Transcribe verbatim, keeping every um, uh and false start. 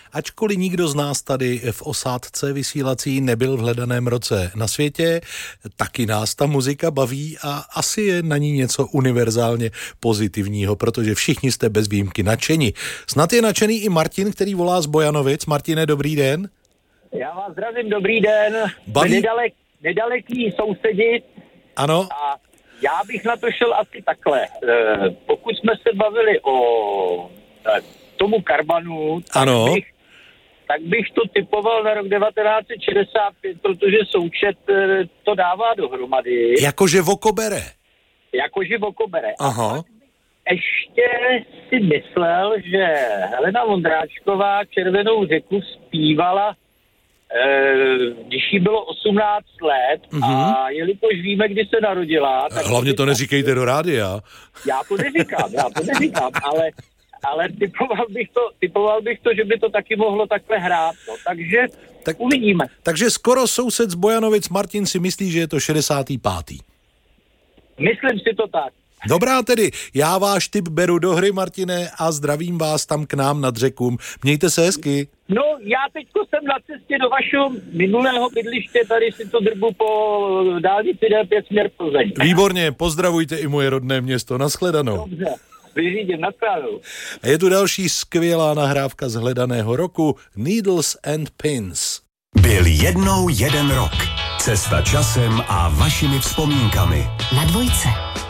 Ačkoliv nikdo z nás tady v osádce vysílací nebyl v hledaném roce na světě, taky nás ta muzika baví a asi je na ní něco univerzálně pozitivního, protože všichni jste bez výjimky nadšení. Snad je nadšený i Martin, který volá z Bojanovic. Martine, dobrý den. Já vás zdravím, dobrý den. Baví... Nedalek, nedaleký sousedi. Ano. A já bych na to šel asi takhle. E, pokud jsme se bavili o e, tomu Karbanu, tak, ano. Bych, tak bych to typoval na rok devatenáct set šedesát pět, protože součet e, to dává dohromady. Jakože vokobere. Jakože vokobere. Aha. Ještě si myslel, že Helena Vondráčková Červenou řeku zpívala, když jí bylo osmnáct let mm-hmm. a jelikož víme, kdy se narodila... Tak hlavně to neříkejte do rádia. Já to neříkám, já to neříkám, ale, ale typoval, bych to, typoval bych to, že by to taky mohlo takhle hrát. No. Takže tak, uvidíme. Takže skoro soused z Bojanovic Martin si myslí, že je to šedesátý pátý Myslím si to tak. Dobrá tedy, já váš tip beru do hry, Martine, a zdravím vás tam k nám nad řekům. Mějte se hezky. No, já teďko jsem na cestě do vašeho minulého bydliště, tady si to drbu po dálnici D pět směr Plzeň. Výborně, pozdravujte i moje rodné město, nashledanou. Dobře, vyřídím, nashledanou. A je tu další skvělá nahrávka z hledaného roku, Needles and Pins. Byl jednou jeden rok. Cesta časem a vašimi vzpomínkami. Na dvojce.